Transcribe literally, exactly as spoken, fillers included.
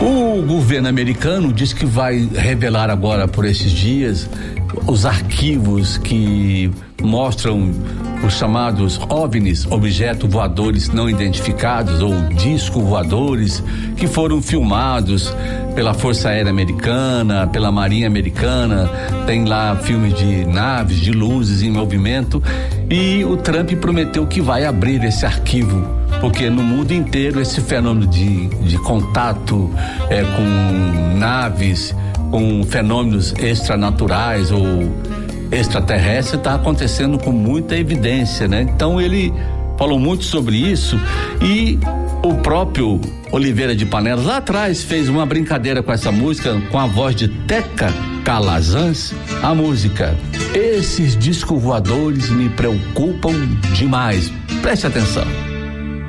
O governo americano diz que vai revelar agora por esses dias os arquivos que mostram os chamados OVNIs, objetos voadores não identificados, ou disco voadores, que foram filmados pela Força Aérea Americana, pela Marinha Americana. Tem lá filmes de naves, de luzes em movimento, e o Trump prometeu que vai abrir esse arquivo, porque no mundo inteiro esse fenômeno de, de contato é, com naves, com fenômenos extranaturais ou extraterrestre está acontecendo com muita evidência, né? Então ele falou muito sobre isso, e o próprio Oliveira de Panelas lá atrás fez uma brincadeira com essa música, com a voz de Teca Calazans, a música Esses Discos Voadores Me Preocupam Demais. Preste atenção.